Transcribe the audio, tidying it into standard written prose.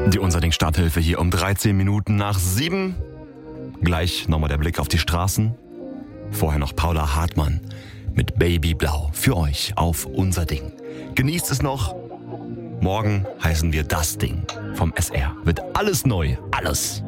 Die Unser Ding Starthilfe hier um 13 Minuten nach 7. Gleich nochmal der Blick auf die Straßen. Vorher noch Paula Hartmann mit Babyblau für euch auf Unser Ding. Genießt es noch. Morgen heißen wir Das Ding vom SR. Wird alles neu. Alles.